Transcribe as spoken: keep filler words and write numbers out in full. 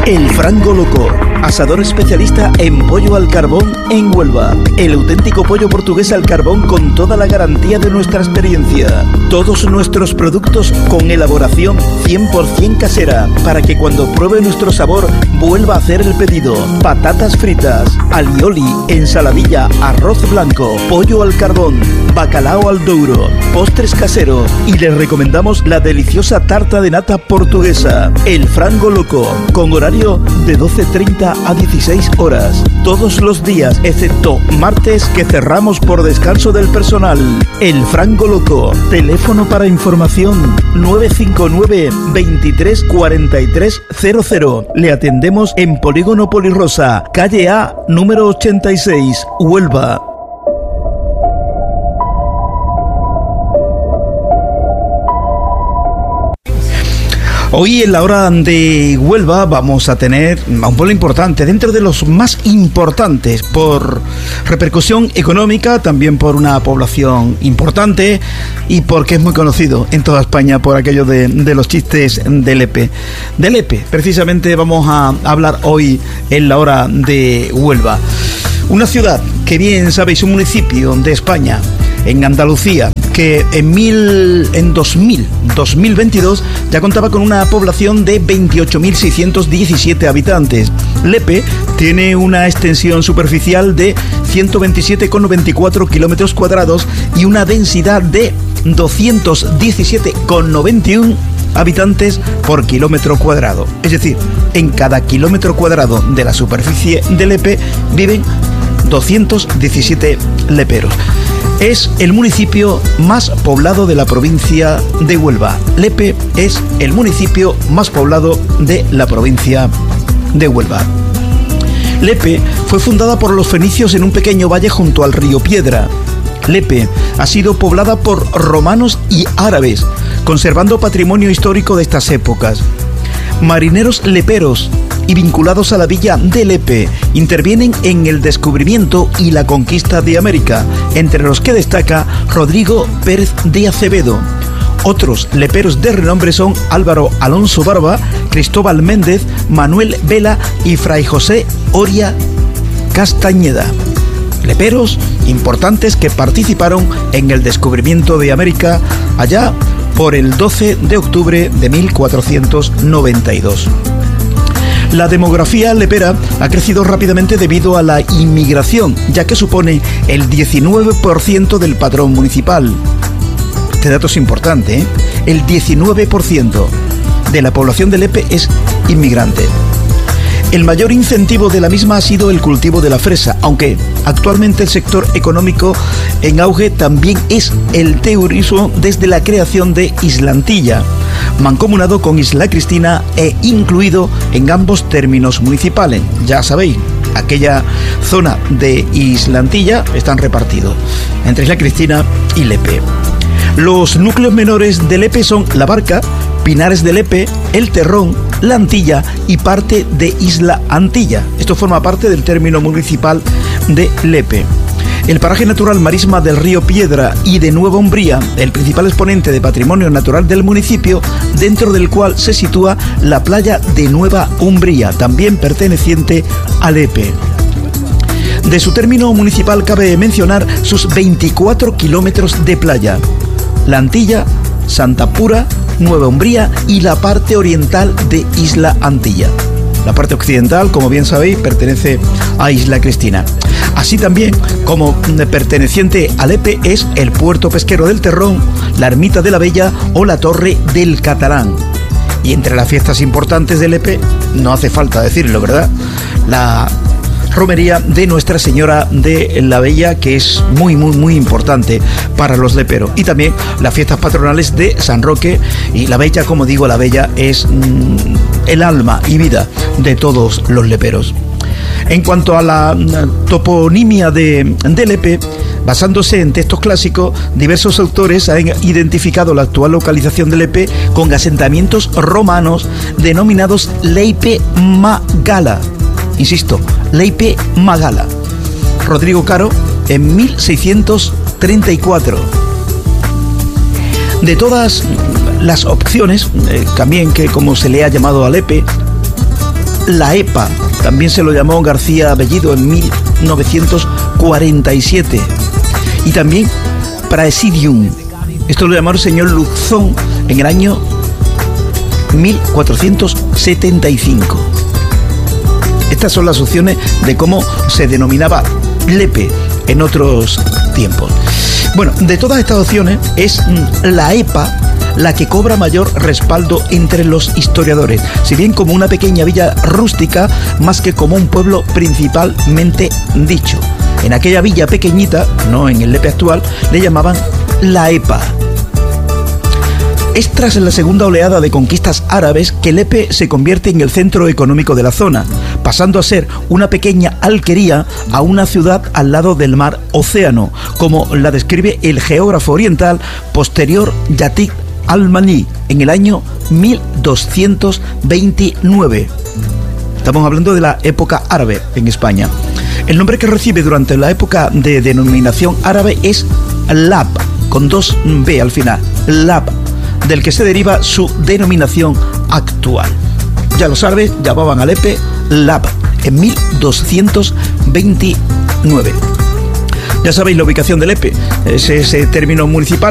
El Frango Loco, asador especialista en pollo al carbón en Huelva. El auténtico pollo portugués al carbón con toda la garantía de nuestra experiencia. Todos nuestros productos con elaboración cien por ciento casera, para que cuando pruebe nuestro sabor vuelva a hacer el pedido. Patatas fritas, alioli, ensaladilla, arroz blanco, pollo al carbón, bacalao al douro, postres caseros, y les recomendamos la deliciosa tarta de nata portuguesa. El Frango Loco, con horario de doce treinta a dieciséis horas, todos los días, excepto martes, que cerramos por descanso del personal. El Frango Loco, teléfono para información nueve cinco nueve, veintitrés cuarenta y tres cero cero. Le atendemos en Polígono Polirosa, calle A, número ochenta y seis, Huelva. Hoy en la hora de Huelva vamos a tener a un pueblo importante, dentro de los más importantes por repercusión económica, también por una población importante y porque es muy conocido en toda España por aquello de, de los chistes de Lepe. De Lepe, precisamente vamos a hablar hoy en la hora de Huelva. Una ciudad que bien sabéis, un municipio de España, en Andalucía, que en, mil, en dos mil, dos mil veintidós ya contaba con una población de veintiocho mil seiscientos diecisiete habitantes. Lepe tiene una extensión superficial de ciento veintisiete coma noventa y cuatro kilómetros cuadrados y una densidad de doscientos diecisiete coma noventa y uno habitantes por kilómetro cuadrado. Es decir, en cada kilómetro cuadrado de la superficie de Lepe viven doscientos diecisiete leperos. Es el municipio más poblado de la provincia de Huelva. Lepe es el municipio más poblado de la provincia de Huelva. Lepe fue fundada por los fenicios en un pequeño valle junto al río Piedra. Lepe ha sido poblada por romanos y árabes, conservando patrimonio histórico de estas épocas. Marineros leperos y vinculados a la villa de Lepe intervienen en el descubrimiento y la conquista de América, entre los que destaca Rodrigo Pérez de Acevedo. Otros leperos de renombre son Álvaro Alonso Barba, Cristóbal Méndez, Manuel Vela y Fray José Oria Castañeda. Leperos importantes que participaron en el descubrimiento de América allá por el doce de octubre de mil cuatrocientos noventa y dos. La demografía lepera ha crecido rápidamente debido a la inmigración, ya que supone el diecinueve por ciento del padrón municipal. Este dato es importante, ¿eh? El diecinueve por ciento de la población de Lepe es inmigrante. El mayor incentivo de la misma ha sido el cultivo de la fresa, aunque actualmente el sector económico en auge también es el turismo desde la creación de Islantilla, mancomunado con Isla Cristina e incluido en ambos términos municipales. Ya sabéis, aquella zona de Islantilla están repartidos entre Isla Cristina y Lepe. Los núcleos menores de Lepe son La Barca, Pinares de Lepe, El Terrón, La Antilla y parte de Isla Antilla. Esto forma parte del término municipal de Lepe. El paraje natural Marisma del río Piedra y de Nueva Umbría, el principal exponente de patrimonio natural del municipio, dentro del cual se sitúa la playa de Nueva Umbría, también perteneciente a Lepe. De su término municipal cabe mencionar sus veinticuatro kilómetros de playa: La Antilla, Santa Pura, Nueva Umbría y la parte oriental de Isla Antilla. La parte occidental, como bien sabéis, pertenece a Isla Cristina. Así también como perteneciente a Lepe es el puerto pesquero del Terrón, la ermita de la Bella o la torre del Catalán. Y entre las fiestas importantes de Lepe, no hace falta decirlo, ¿verdad?, la romería de Nuestra Señora de la Bella, que es muy, muy, muy importante para los leperos. Y también las fiestas patronales de San Roque y la Bella. Como digo, la Bella es mmm, el alma y vida de todos los leperos. En cuanto a la toponimia de, de Lepe, basándose en textos clásicos, diversos autores han identificado la actual localización de Lepe con asentamientos romanos denominados Leipe Magala. Insisto, Leipe Magala. Rodrigo Caro en mil seiscientos treinta y cuatro. De todas las opciones, eh, también que como se le ha llamado a Lepe, la EPA, también se lo llamó García Bellido en mil novecientos cuarenta y siete, y también Praesidium, esto lo llamó el señor Luzón en el año mil cuatrocientos setenta y cinco. Estas son las opciones de cómo se denominaba Lepe en otros tiempos. Bueno, de todas estas opciones es la EPA la que cobra mayor respaldo entre los historiadores, si bien como una pequeña villa rústica más que como un pueblo principalmente dicho. En aquella villa pequeñita, no en el Lepe actual, le llamaban la EPA. Es tras la segunda oleada de conquistas árabes que Lepe se convierte en el centro económico de la zona, pasando a ser una pequeña alquería a una ciudad al lado del mar Océano, como la describe el geógrafo oriental posterior Yatik al-Mani en el año mil doscientos veintinueve. Estamos hablando de la época árabe en España. El nombre que recibe durante la época de denominación árabe es Lab, con dos B al final, Lab, del que se deriva su denominación actual. Ya lo sabes, llamaban a Lepe Lab en mil doscientos veintinueve. Ya sabéis la ubicación de Lepe, es ese término municipal